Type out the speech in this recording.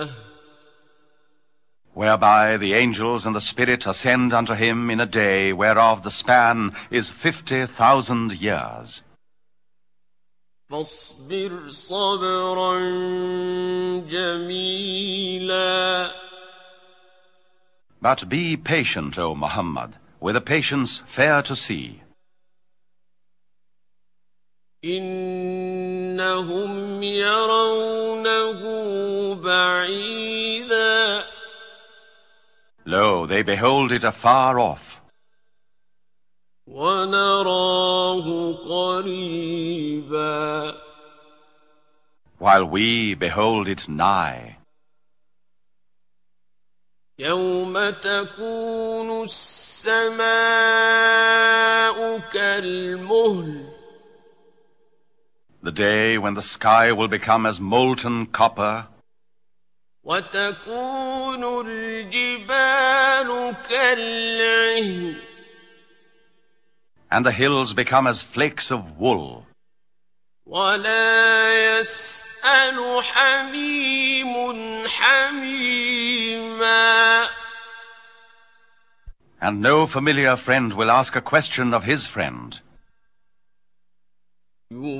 whereby the angels and the Spirit ascend unto him in a day whereof the span is 50,000 years. فاصبر صبرا جميلا. But be patient, O Muhammad, with a patience fair to see. إنهم يرونه بعيدا. Lo, they behold it afar off. ونراه قريبا. While we behold it nigh. يوم تكون السماء كالمهل. The day when the sky will become as molten copper. وتكون الجبال كالعهن. And the hills become as flakes of wool. ولا يسأل حميم حميما. And no familiar friend will ask a question of his friend.